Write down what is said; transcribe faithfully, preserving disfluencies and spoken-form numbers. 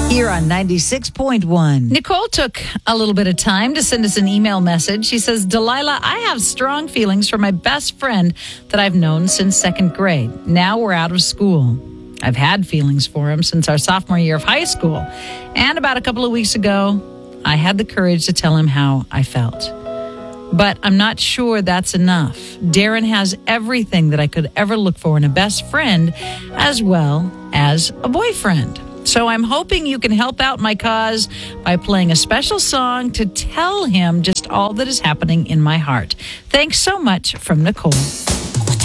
Here on ninety-six point one. Nicole took a little bit of time to send us an email message. She says, Delilah, I have strong feelings for my best friend that I've known since second grade. Now we're out of school. I've had feelings for him since our sophomore year of high school. And about a couple of weeks ago, I had the courage to tell him how I felt. But I'm not sure that's enough. Darren has everything that I could ever look for in a best friend as well as a boyfriend. So I'm hoping you can help out my cause by playing a special song to tell him just all that is happening in my heart. Thanks so much, from Nicole.